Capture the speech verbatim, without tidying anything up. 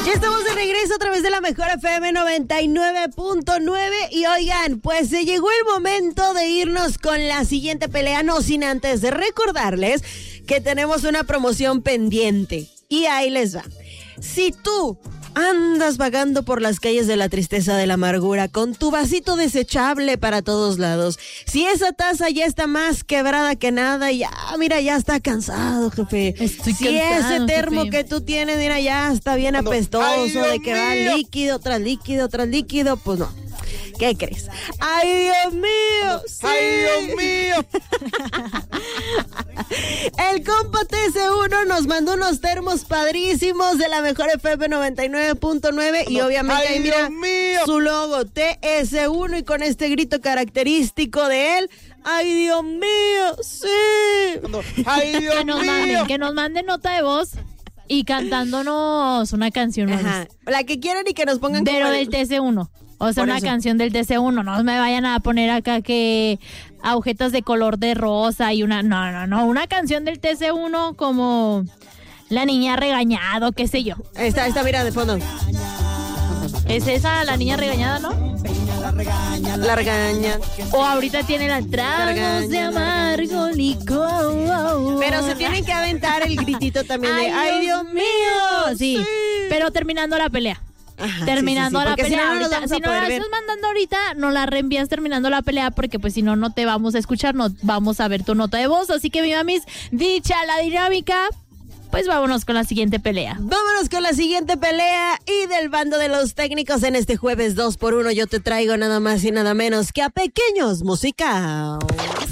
Ya estamos de regreso a través de la mejor F M noventa y nueve punto nueve y oigan, pues se llegó el momento de irnos con la siguiente pelea, no sin antes de recordarles que tenemos una promoción pendiente y ahí les va. Si tú andas vagando por las calles de la tristeza, de la amargura, con tu vasito desechable para todos lados, si esa taza ya está más quebrada que nada, ya, mira, ya está cansado, jefe. Estoy si cansado, ese termo jefe. que tú tienes, mira, ya está bien Cuando, apestoso, ¡ay, Dios de que va mío! líquido tras líquido tras líquido, pues no. ¿Qué crees? ¡Ay, Dios mío! ¡Sí! ¡Ay, Dios mío! El compa T S uno nos mandó unos termos padrísimos de la mejor F M noventa y nueve punto nueve y obviamente ¡Ay, ahí mira Dios mío! su logo T S uno y con este grito característico de él. ¡Ay, Dios mío! ¡Sí! Cuando, ¡ay, Dios Que nos mío! manden, que nos manden nota de voz y cantándonos una canción más. Ajá. La que quieran y que nos pongan Pero como del T C uno. O sea, Por una eso. canción del T C uno. No me vayan a poner acá que agujetas de color de rosa y una... No, no, no. Una canción del T C uno como La Niña Regañado, qué sé yo. Esta, esta, mira, de fondo. ¿Es esa La Niña Regañada, no? La regaña. O ahorita tiene la tragos de amargo licor. Pero se tienen que aventar el gritito también de ¡ay, Dios mío! Sí, pero terminando la pelea. Ajá, Terminando sí, sí, sí, la porque pelea. si no, no nos ahorita. vamos a Si no poder la ver. estás mandando ahorita, no la reenvías terminando la pelea porque pues si no, no te vamos a escuchar, no vamos a ver tu nota de voz. Así que mi mamis, dicha la dinámica, pues vámonos con la siguiente pelea. Vámonos con la siguiente pelea y del bando de los técnicos en este jueves dos por uno yo te traigo nada más y nada menos que a Pequeños Musical.